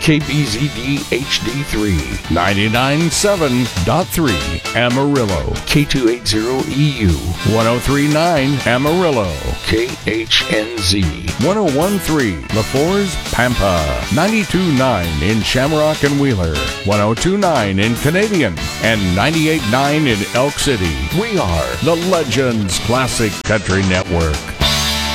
KBZD HD3, 99.7.3 Amarillo, K280EU, 103.9 Amarillo, KHNZ, 101.3 La Force, Pampa, 92.9 in Shamrock and Wheeler, 102.9 in Canadian, and 98.9 in Elk City. We are the Legends Classic Country Network.